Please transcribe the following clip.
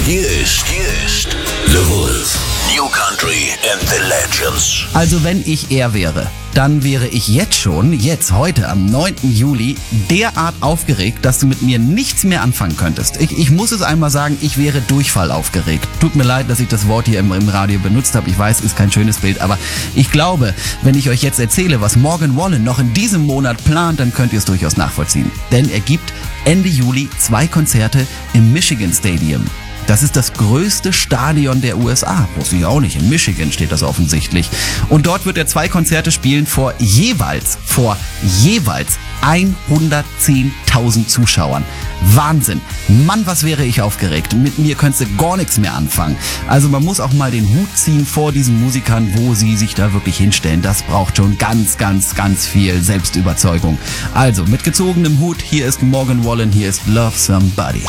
Hier ist The Wolf. New Country and the Legends. Also wenn ich er wäre, dann wäre ich jetzt heute am 9. Juli, derart aufgeregt, dass du mit mir nichts mehr anfangen könntest. Ich muss es einmal sagen, ich wäre Durchfall aufgeregt. Tut mir leid, dass ich das Wort hier im Radio benutzt habe. Ich weiß, ist kein schönes Bild, aber ich glaube, wenn ich euch jetzt erzähle, was Morgan Wallen noch in diesem Monat plant, dann könnt ihr es durchaus nachvollziehen. Denn er gibt Ende Juli 2 Konzerte im Michigan Stadium. Das ist das größte Stadion der USA. Wusste ich auch nicht. In Michigan steht das offensichtlich. Und dort wird er 2 Konzerte spielen vor jeweils 110.000 Zuschauern. Wahnsinn. Mann, was wäre ich aufgeregt. Mit mir könntest du gar nichts mehr anfangen. Also man muss auch mal den Hut ziehen vor diesen Musikern, wo sie sich da wirklich hinstellen. Das braucht schon ganz, ganz, ganz viel Selbstüberzeugung. Also mit gezogenem Hut, hier ist Morgan Wallen, hier ist Love Somebody.